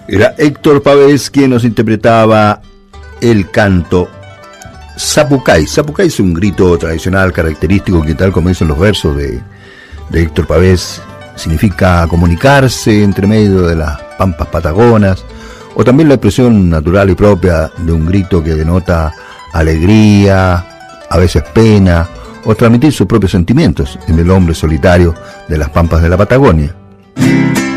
Era Héctor Pavés quien nos interpretaba el canto Zapucay. Zapucay es un grito tradicional característico que, tal como dicen los versos de Héctor Pavés, significa comunicarse entre medio de las pampas patagonas, o también la expresión natural y propia de un grito que denota alegría, a veces pena, o transmitir sus propios sentimientos en el hombre solitario de las pampas de la Patagonia.